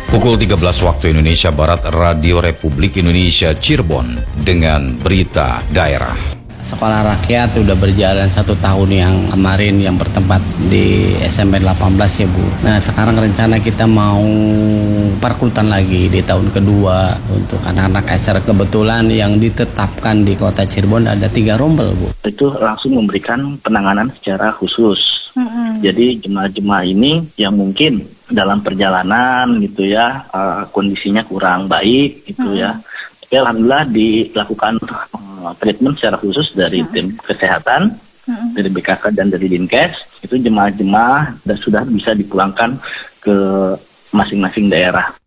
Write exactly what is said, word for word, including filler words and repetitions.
Pukul tiga belas waktu Indonesia Barat, Radio Republik Indonesia Cirebon dengan berita daerah. Sekolah rakyat udah berjalan satu tahun yang kemarin yang bertempat di S M P delapan belas ya Bu. Nah sekarang rencana kita mau parkultan lagi di tahun kedua untuk anak-anak S R. Kebetulan yang ditetapkan di kota Cirebon ada tiga rombel Bu. Itu langsung memberikan penanganan secara khusus. Mm-hmm. Jadi jemaah-jemaah ini yang mungkin dalam perjalanan gitu ya uh, kondisinya kurang baik gitu mm-hmm. ya. Tapi alhamdulillah dilakukan uh, treatment secara khusus dari mm-hmm. tim kesehatan, mm-hmm. dari B K K dan dari Dinkes. Itu jemaah-jemaah dan sudah bisa dipulangkan ke masing-masing daerah.